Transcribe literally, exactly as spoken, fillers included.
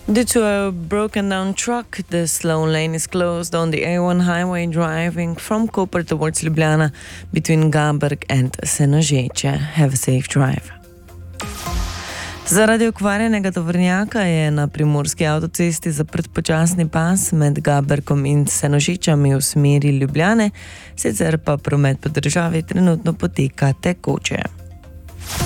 Due to a broken down truck, the slow lane is closed on the A one highway driving from Koper towards Ljubljana between Gaberg and Senožeče. Have a safe drive. Zaradi okvarjenega tovornjaka je na primorski avtocesti zaprt počasni pas med Gabergom in Senožečami v smeri Ljubljane, sicer pa promet po državi trenutno poteka tekoče.